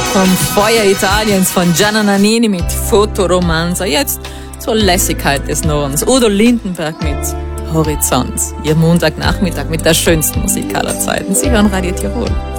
vom Feuer Italiens von Gianna Nannini mit Fotoromanza. Jetzt zur Lässigkeit des Nordens. Udo Lindenberg mit Horizont. Ihr Montagnachmittag mit der schönsten Musik aller Zeiten. Sie hören Radio Tirol.